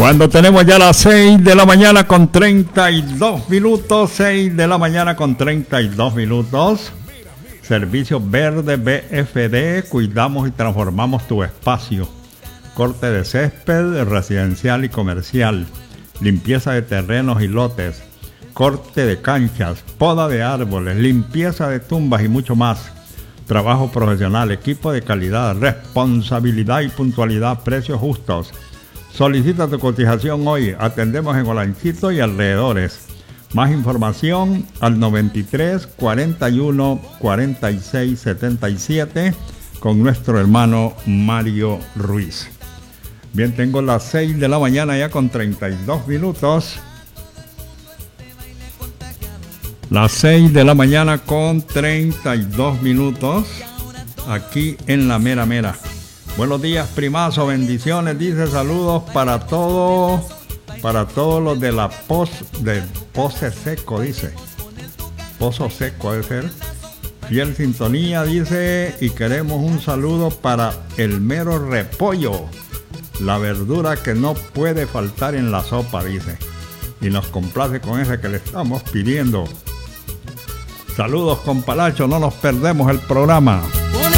Cuando tenemos ya las 6 de la mañana con 32 minutos, 6 de la mañana con 32 minutos. Servicio Verde BFD, cuidamos y transformamos tu espacio. Corte de césped, residencial y comercial. Limpieza de terrenos y lotes. Corte de canchas, poda de árboles, limpieza de tumbas y mucho más. Trabajo profesional, equipo de calidad, responsabilidad y puntualidad, precios justos. Solicita tu cotización hoy. Atendemos en Olanchito y alrededores. Más información al 93 41 46 77 con nuestro hermano Mario Ruiz. Bien, tengo las 6 de la mañana ya con 32 minutos. Las 6 de la mañana con 32 minutos. Aquí en la mera mera. Buenos días, primazo, bendiciones, dice, saludos para todos los de la Poce Seco, dice. Pozo Seco debe ser. Fiel sintonía, dice, y queremos un saludo para el mero repollo, la verdura que no puede faltar en la sopa, dice. Y nos complace con ese que le estamos pidiendo. Saludos, compalacho, no nos perdemos el programa.